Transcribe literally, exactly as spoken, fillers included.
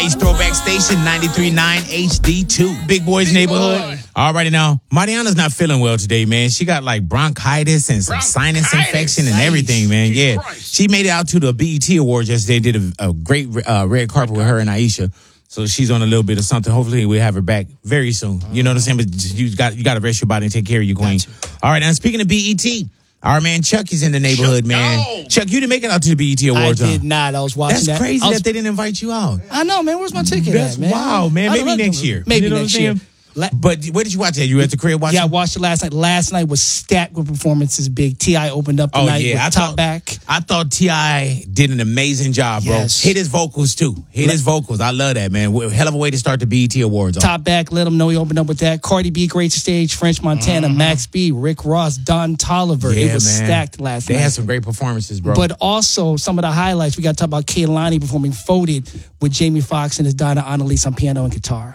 H Throwback Station ninety-three point nine H D two. Big Boys Big Neighborhood. Boy. All righty now. Mariana's not feeling well today, man. She got like bronchitis and some bronchitis. sinus infection and nice. everything, man. Jesus yeah. Christ. She made it out to the B E T Awards yesterday. Did a, a great uh, red carpet with her and Aisha. So she's on a little bit of something. Hopefully we'll have her back very soon. You know what I'm saying? But you got you got to rest your body and take care of your queen. All right. Now speaking of B E T. Our man Chuck is in the neighborhood, Chuck, man. No. Chuck, you didn't make it out to the B E T Awards. I did huh? not. I was watching That's that. That's crazy was, that they didn't invite you out. I know, man. Where's my ticket That's at, man? wow, man. Maybe next year. Maybe you know next year. La- but where did you watch that? You were at the crib watching? Yeah, I watched it last night. Last night was stacked with performances. Big T I opened up the oh, night yeah. with I Top thought, Back. I thought T I did an amazing job, bro. Yes. Hit his vocals, too. Hit Le- his vocals. I love that, man. Hell of a way to start the B E T Awards. Top off. Back, let him know he opened up with that. Cardi B, Great Stage, French Montana, mm-hmm. Max B, Rick Ross, Don Tolliver. Yeah, it was man. stacked last they night. They had some great performances, bro. But also, some of the highlights, we got to talk about Kehlani performing Folded with Jamie Foxx and his daughter Annalise on piano and guitar.